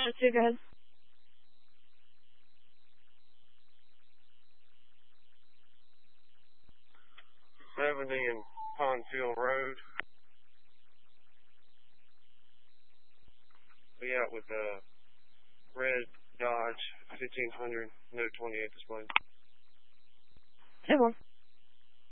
2, go ahead. 70 and Pondfield Road. We out with a red Dodge 1500, no 28 display. 10-4.